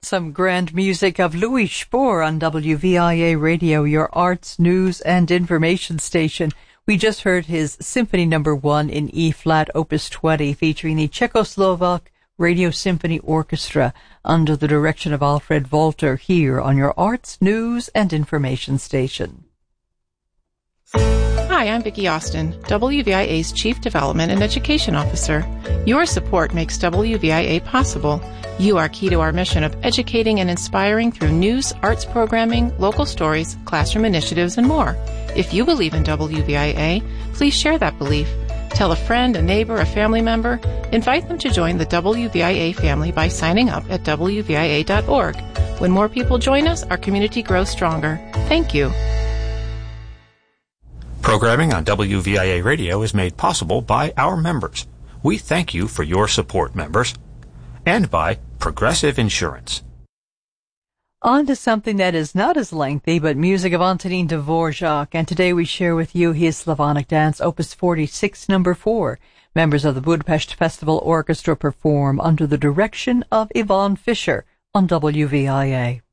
Some grand music of Louis Spohr on WVIA Radio, your arts, news, and information station. We just heard his Symphony No. 1 in E-flat, Opus 20, featuring the Czechoslovak Radio Symphony Orchestra under the direction of Alfred Walter here on your arts, news, and information station. Hi, I'm Vicki Austin, WVIA's Chief Development and Education Officer. Your support makes WVIA possible. You are key to our mission of educating and inspiring through news, arts programming, local stories, classroom initiatives, and more. If you believe in WVIA, please share that belief. Tell a friend, a neighbor, a family member. Invite them to join the WVIA family by signing up at WVIA.org. When more people join us, our community grows stronger. Thank you. Programming on WVIA Radio is made possible by our members. We thank you for your support, members. And by Progressive Insurance. On to something that is not as lengthy, but music of Antonin Dvorak, and today we share with you his Slavonic Dance, Opus 46, No. 4. Members of the Budapest Festival Orchestra perform under the direction of Yvonne Fisher on WVIA.